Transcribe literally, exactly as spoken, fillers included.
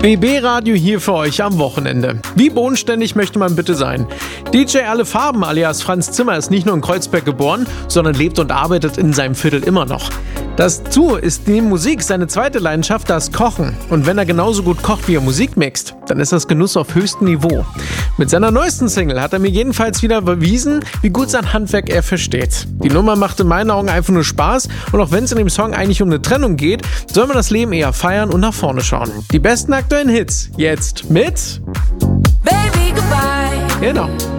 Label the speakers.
Speaker 1: B B-Radio hier für euch am Wochenende. Wie bodenständig möchte man bitte sein? D J Alle Farben alias Franz Zimmer ist nicht nur in Kreuzberg geboren, sondern lebt und arbeitet in seinem Viertel immer noch. Dazu ist neben Musik seine zweite Leidenschaft das Kochen. Und wenn er genauso gut kocht, wie er Musik mixt, dann ist das Genuss auf höchstem Niveau. Mit seiner neuesten Single hat er mir jedenfalls wieder bewiesen, wie gut sein Handwerk er versteht. Die Nummer macht in meinen Augen einfach nur Spaß und auch wenn es in dem Song eigentlich um eine Trennung geht, soll man das Leben eher feiern und nach vorne schauen. Die besten aktuellen Hits jetzt mit
Speaker 2: Baby, goodbye.
Speaker 1: Genau.